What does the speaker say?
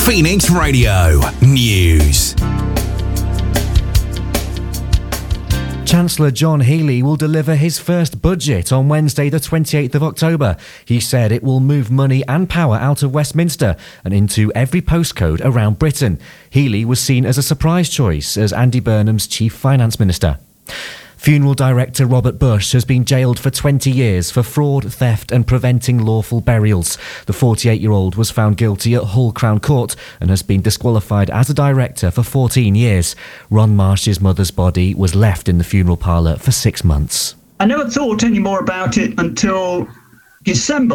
Phoenix Radio News. Chancellor John Healey will deliver his first budget on Wednesday the 28th of October. He said it will move money and power out of Westminster and into every postcode around Britain. Healey was seen as a surprise choice as Andy Burnham's chief finance minister. Funeral director Robert Bush has been jailed for 20 years for fraud, theft and preventing lawful burials. The 48-year-old was found guilty at Hull Crown Court and has been disqualified as a director for 14 years. Ron Marsh's mother's body was left in the funeral parlour for 6 months. I never thought any more about it until December.